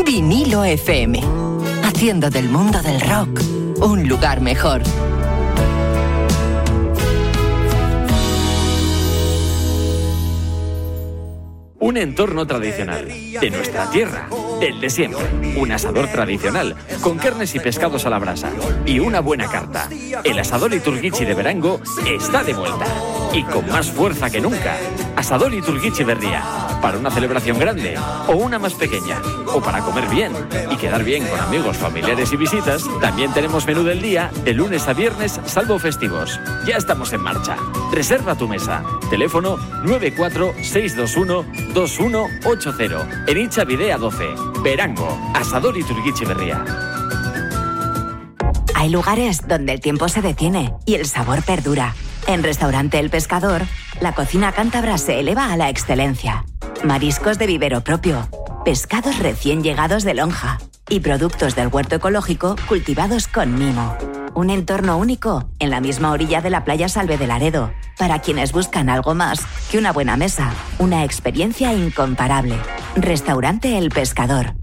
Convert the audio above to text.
Vinilo FM, haciendo del mundo del rock un lugar mejor. Un entorno tradicional, de nuestra tierra, del de siempre. Un asador tradicional, con carnes y pescados a la brasa. Y una buena carta. El asador Iturguichi de Verango está de vuelta. Y con más fuerza que nunca. Asador Iturguichi Berría. Para una celebración grande, o una más pequeña. O para comer bien y quedar bien con amigos, familiares y visitas, también tenemos menú del día, de lunes a viernes, salvo festivos. Ya estamos en marcha. Reserva tu mesa. Teléfono 946212180. En Itxavidea 12. Verango. Asador Iturguichi Berría. Hay lugares donde el tiempo se detiene y el sabor perdura. En Restaurante El Pescador, la cocina cántabra se eleva a la excelencia. Mariscos de vivero propio, pescados recién llegados de lonja y productos del huerto ecológico cultivados con mimo. Un entorno único en la misma orilla de la playa Salve de Laredo, para quienes buscan algo más que una buena mesa, una experiencia incomparable. Restaurante El Pescador.